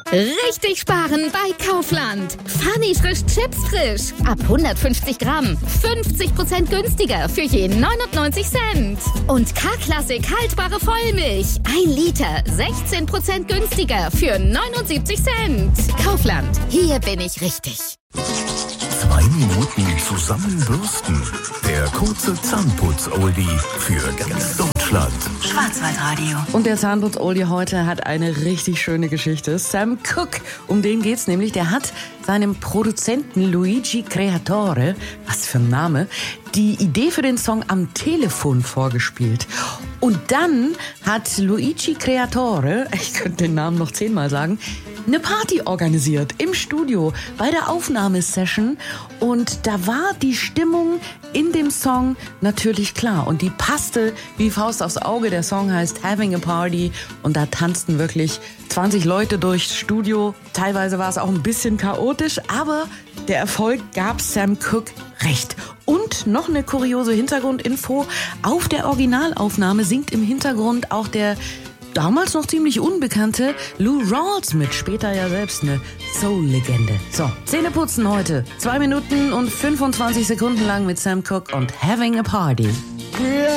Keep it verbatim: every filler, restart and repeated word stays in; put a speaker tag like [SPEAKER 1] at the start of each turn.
[SPEAKER 1] Richtig sparen bei Kaufland. Funny frisch Chips frisch. Ab hundertfünfzig Gramm. fünfzig Prozent günstiger für je neunundneunzig Cent. Und K-Klassik haltbare Vollmilch. ein Liter. sechzehn Prozent günstiger für neunundsiebzig Cent. Kaufland. Hier bin ich richtig.
[SPEAKER 2] Zwei Minuten zusammenbürsten. Der kurze Zahnputz-Oldie für ganz Deutschland.
[SPEAKER 3] Schwarzwaldradio.
[SPEAKER 4] Und der Zahnputz-Oldie heute hat eine richtig schöne Geschichte. Sam Cooke, um den geht's nämlich. Der hat seinem Produzenten Luigi Creatore, was für ein Name, die Idee für den Song am Telefon vorgespielt. Und dann hat Luigi Creatore, ich könnte den Namen noch zehnmal sagen, eine Party organisiert im Studio bei der Aufnahmesession. Und da war die Stimmung in dem Song natürlich klar. Und die passte wie Faust aufs Auge. Der Song heißt Having a Party. Und da tanzten wirklich zwanzig Leute durchs Studio. Teilweise war es auch ein bisschen chaotisch, aber der Erfolg gab Sam Cooke recht. Und noch eine kuriose Hintergrundinfo. Auf der Originalaufnahme singt im Hintergrund auch der damals noch ziemlich unbekannte Lou Rawls mit, später ja selbst eine Soul-Legende. So, Zähneputzen heute. Zwei Minuten und fünfundzwanzig Sekunden lang mit Sam Cooke und Having a Party.